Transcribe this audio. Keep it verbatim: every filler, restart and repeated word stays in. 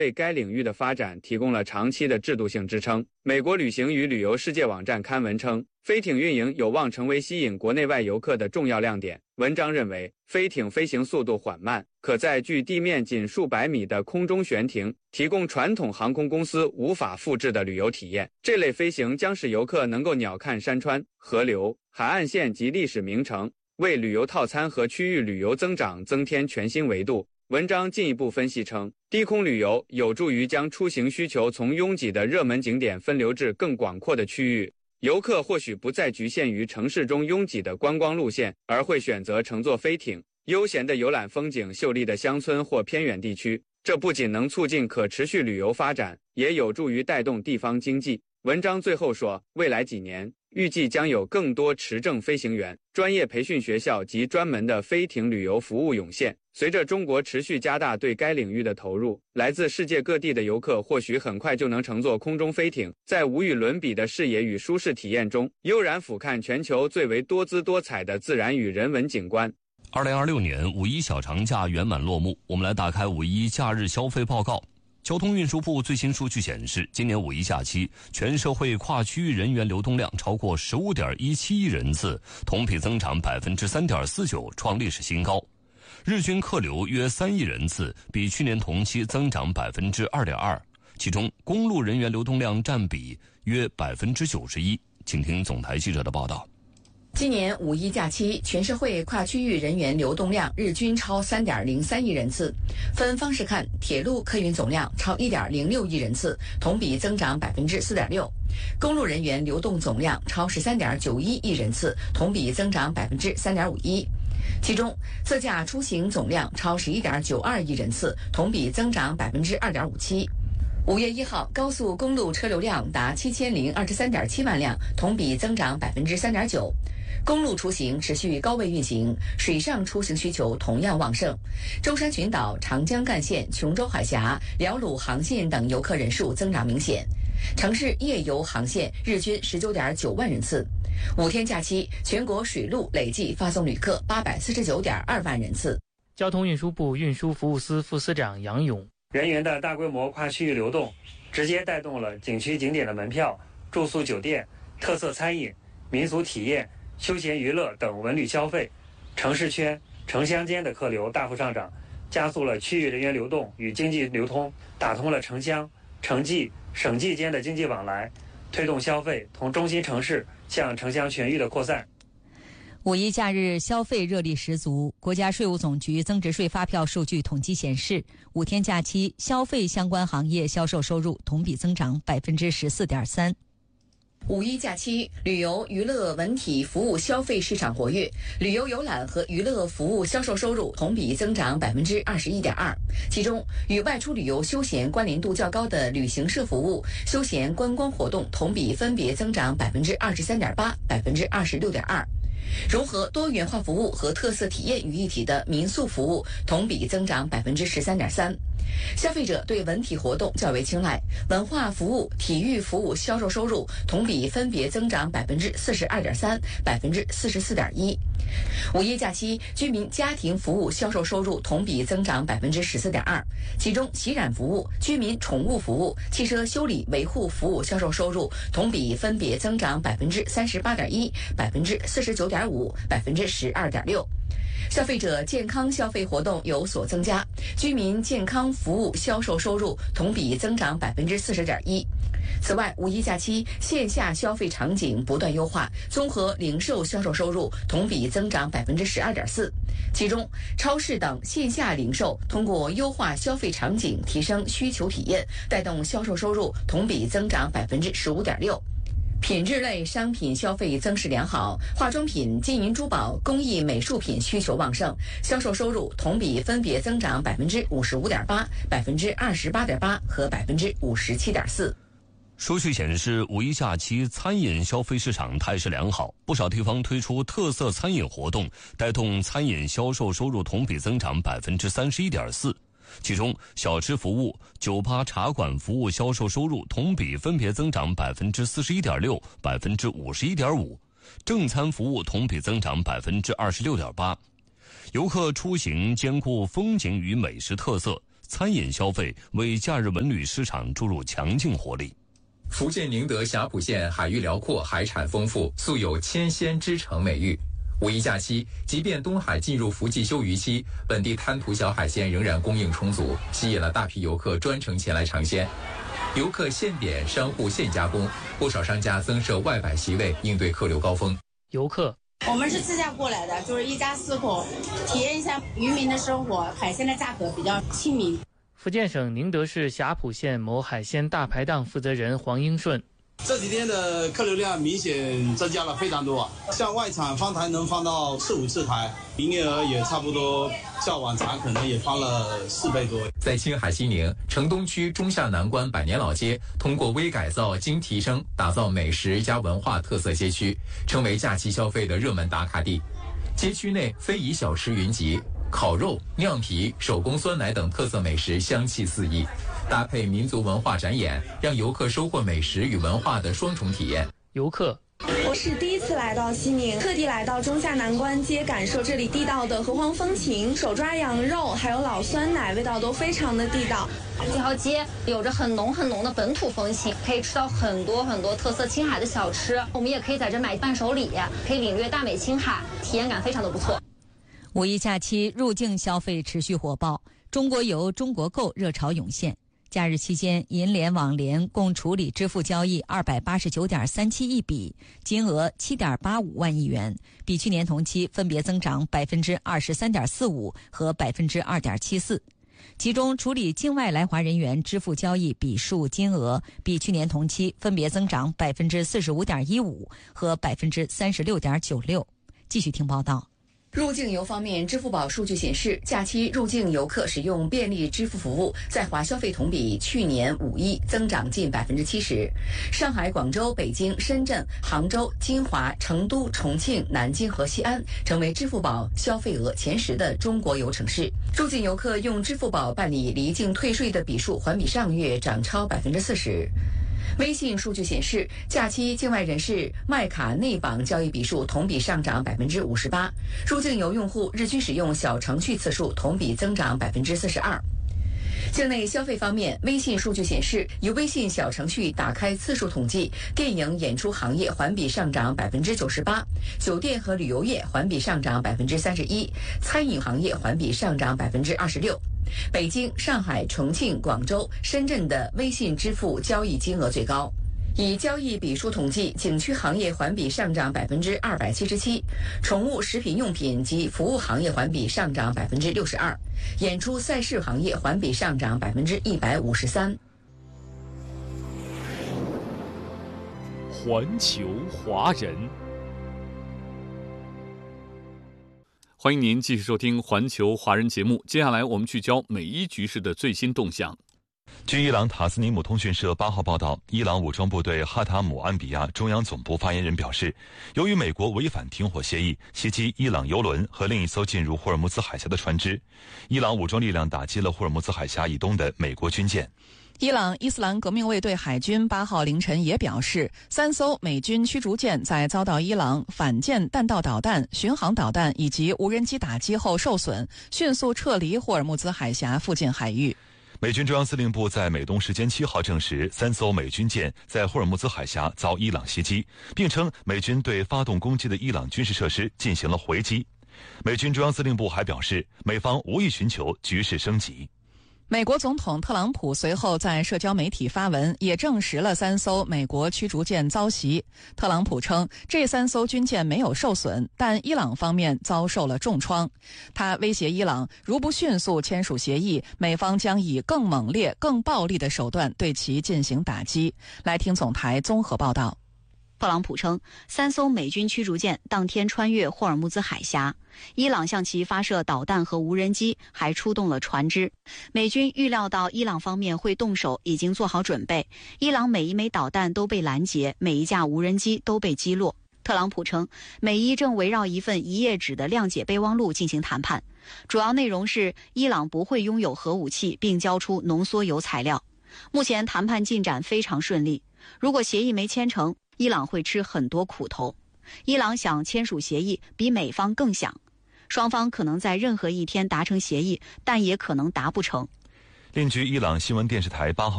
为该领域的发展提供了长期的制度性支撑。美国旅行与旅游世界网站刊文称，飞艇运营有望成为吸引国内外游客的重要亮点。文章认为，飞艇飞行速度缓慢，可在距地面仅数百米的空中悬停，提供传统航空公司无法复制的旅游体验。这类飞行将使游客能够鸟瞰山川、河流、海岸线及历史名城，为旅游套餐和区域旅游增长增添全新维度。文章进一步分析称，低空旅游有助于将出行需求从拥挤的热门景点分流至更广阔的区域。游客或许不再局限于城市中拥挤的观光路线，而会选择乘坐飞艇，悠闲地游览风景秀丽的乡村或偏远地区。这不仅能促进可持续旅游发展，也有助于带动地方经济。文章最后说，未来几年预计将有更多持证飞行员、专业培训学校及专门的飞艇旅游服务涌现。随着中国持续加大对该领域的投入，来自世界各地的游客或许很快就能乘坐空中飞艇，在无与伦比的视野与舒适体验中，悠然俯瞰全球最为多姿多彩的自然与人文景观。 二零二六年五一小长假圆满落幕，我们来打开五一假日消费报告。交通运输部最新数据显示，今年五一假期全社会跨区域人员流动量超过 十五点一七亿人次，同比增长 百分之三点四九， 创历史新高。日均客流约三亿人次，比去年同期增长 百分之二点二， 其中公路人员流动量占比约 百分之九十一。 请听总台记者的报道。 今年五一假期，全社会跨区域人员流动量日均超 三点零三亿人次。分方式看，铁路客运总量超 一点零六亿人次，同比增长 百分之四点六； 公路人员流动总量超 十三点九一亿人次，同比增长 百分之三点五一。其中，自驾出行总量超 十一点九二亿人次，同比增长 百分之二点五七。五月一号，高速公路车流量达七千零二十三点七万辆，同比增长 百分之三点九。公路出行持续高位运行，水上出行需求同样旺盛。舟山群岛、长江干线、琼州海峡、辽鲁航线等游客人数增长明显。城市夜游航线日均 十九点九万人次。五天假期，全国水陆累计发送旅客 八百四十九点二万人次。 交通运输部运输服务司副司长杨勇， 人员的大规模跨区域流动，直接带动了景区景点的门票、住宿酒店、特色餐饮、民俗体验、休闲娱乐等文旅消费，城市圈、城乡间的客流大幅上涨，加速了区域人员流动与经济流通，打通了城乡、城际、省际间的经济往来，推动消费从中心城市向城乡全域的扩散。 五一假日消费热力十足。国家税务总局增值税发票数据统计显示，五天假期消费相关行业销售收入同比增长 百分之十四点三。 五一假期，旅游、娱乐、文体服务消费市场活跃，旅游游览和娱乐服务销售收入同比增长 百分之二十一点二。其中，与外出旅游休闲关联度较高的旅行社服务、休闲观光活动同比分别增长 百分之二十三点八、百分之二十六点二。融合多元化服务和特色体验于一体的民宿服务同比增长 百分之十三点三。消费者对文体活动较为青睐，文化服务、体育服务销售收入同比分别增长 百分之四十二点三、百分之四十四点一。五一假期，居民家庭服务销售收入同比增长 百分之十四点二，其中洗染服务、居民宠物服务、汽车修理维护服务销售收入同比分别增长 百分之三十八点一、百分之四十九点五、百分之十二点六。消费者健康消费活动有所增加，居民健康服务销售收入同比增长 百分之四十点一。此外，五一假期线下消费场景不断优化，综合零售销售收入同比增长 百分之十二点四。其中，超市等线下零售通过优化消费场景，提升需求体验，带动销售收入同比增长 百分之十五点六。品质类商品消费增势良好，化妆品、金银珠宝、工艺美术品需求旺盛，销售收入同比分别增长 百分之五十五点八、百分之二十八点八和 百分之五十七点四。 数据显示，五一假期餐饮消费市场态势良好，不少地方推出特色餐饮活动，带动餐饮销售收入同比增长 百分之三十一点四。其中，小吃服务、酒吧茶馆服务销售收入同比分别增长 百分之四十一点六、百分之五十一点五，正餐服务同比增长 百分之二十六点八。游客出行兼顾风景与美食特色， 餐饮消费为假日文旅市场注入强劲活力。 福建宁德霞浦县海域辽阔，海产丰富，素有千仙之城美誉。五一假期，即便东海进入伏季休渔期，本地滩涂小海鲜仍然供应充足，吸引了大批游客专程前来尝鲜。游客现点，商户现加工，不少商家增设外摆席位，应对客流高峰。 游客， 我们是自驾过来的，就是一家四口，体验一下渔民的生活，海鲜的价格比较亲民。 福建省宁德市霞浦县某海鲜大排档负责人黄英顺， 这几天的客流量明显增加了非常多，像外场放台能放到四五次台，营业额也差不多较往常可能也翻了四倍多。 在青海西宁城东区中下南关百年老街，通过微改造精提升，打造美食加文化特色街区，成为假期消费的热门打卡地。街区内非遗小吃云集，烤肉、酿皮、手工酸奶等特色美食香气四溢，搭配民族文化展演，让游客收获美食与文化的双重体验。 游客， 我是第一次来到西宁，特地来到中下南关街，感受这里地道的河湟风情，手抓羊肉还有老酸奶，味道都非常的地道。 这条街有着很浓很浓的本土风情，可以吃到很多很多特色青海的小吃。我们也可以在这买伴手礼，可以领略大美青海，体验感非常的不错。 五一假期入境消费持续火爆，中国游、中国购热潮涌现。假日期间，银联、网联共处理支付交易二百八十九点三七亿笔，金额七点八五万亿元，比去年同期分别增长百分之二十三点四五和百分之二点七四。其中，处理境外来华人员支付交易笔数金额比去年同期分别增长百分之四十五点一五和百分之三十六点九六。继续听报道。 入境游方面，支付宝数据显示，假期入境游客使用便利支付服务在华消费同比去年五一增长近百分之七十。上海、广州、北京、深圳、杭州、金华、成都、重庆、南京和西安成为支付宝消费额前十的中国游城市。入境游客用支付宝办理离境退税的笔数环比上月涨超百分之四十。微信数据显示，假期境外人士卖卡内绑交易笔数同比上涨百分之五十八，入境游用户日均使用小程序次数同比增长百分之四十二。境内消费方面，微信数据显示，以微信小程序打开次数统计，电影演出行业环比上涨百分之九十八，酒店和旅游业环比上涨百分之三十一，餐饮行业环比上涨百分之二十六。北京、上海、重庆、广州、深圳的微信支付交易金额最高。以交易笔数统计，景区行业环比上涨百分之二百七十七，宠物食品用品及服务行业环比上涨百分之六十二，演出赛事行业环比上涨百分之一百五十三。 环球华人。欢迎您继续收听环球华人节目，接下来我们聚焦美伊局势的最新动向。 据伊朗塔斯尼姆通讯社八号报道，伊朗武装部队哈塔姆安比亚中央总部发言人表示，由于美国违反停火协议，袭击伊朗油轮和另一艘进入霍尔木兹海峡的船只，伊朗武装力量打击了霍尔木兹海峡以东的美国军舰。 伊朗伊斯兰革命卫队海军八号凌晨也表示，三艘美军驱逐舰在遭到伊朗反舰弹道导弹、巡航导弹以及无人机打击后受损，迅速撤离霍尔木兹海峡附近海域。 美军中央司令部在美东时间七号证实，三艘美军舰在霍尔木兹海峡遭伊朗袭击，并称美军对发动攻击的伊朗军事设施进行了回击。美军中央司令部还表示，美方无意寻求局势升级。 美国总统特朗普随后在社交媒体发文，也证实了三艘美国驱逐舰遭袭。特朗普称，这三艘军舰没有受损，但伊朗方面遭受了重创。他威胁伊朗，如不迅速签署协议，美方将以更猛烈、更暴力的手段对其进行打击。来听总台综合报道。 特朗普称，三艘美军驱逐舰当天穿越霍尔木兹海峡，伊朗向其发射导弹和无人机，还出动了船只。美军预料到伊朗方面会动手，已经做好准备。伊朗每一枚导弹都被拦截，每一架无人机都被击落。特朗普称，美伊正围绕一份一页纸的谅解备忘录进行谈判，主要内容是伊朗不会拥有核武器，并交出浓缩铀材料。目前谈判进展非常顺利，如果协议没签成，伊朗会吃很多苦头。伊朗想签署协议，比美方更想。双方可能在任何一天达成协议，但也可能达不成。 另据伊朗新闻电视台八号